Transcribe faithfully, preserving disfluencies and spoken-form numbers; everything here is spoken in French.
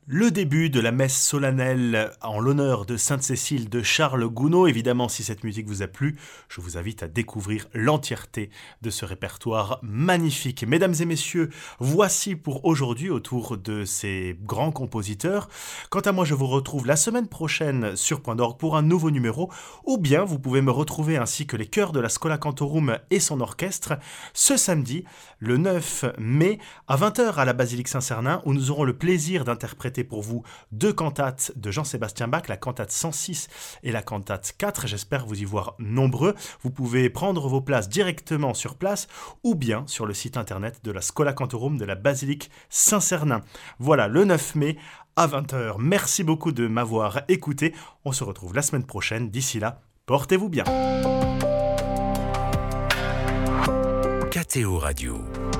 Le début de la messe solennelle en l'honneur de Sainte-Cécile de Charles Gounod. Évidemment, si cette musique vous a plu, je vous invite à découvrir l'entièreté de ce répertoire magnifique. Mesdames et messieurs, voici pour aujourd'hui autour de ces grands compositeurs. Quant à moi, je vous retrouve la semaine prochaine sur Point d'Orgue pour un nouveau numéro, ou bien vous pouvez me retrouver ainsi que les chœurs de la Schola Cantorum et son orchestre ce samedi, le neuf mai, à vingt heures à la Basilique Saint-Cernin, où nous aurons le plaisir d'interpréter pour vous deux cantates de Jean-Sébastien Bach, la cantate cent six et la cantate quatre. J'espère vous y voir nombreux. Vous pouvez prendre vos places directement sur place ou bien sur le site internet de la Schola Cantorum de la Basilique Saint-Cernin. Voilà, le neuf mai à vingt heures. Merci beaucoup de m'avoir écouté. On se retrouve la semaine prochaine. D'ici là, portez-vous bien. K T O Radio.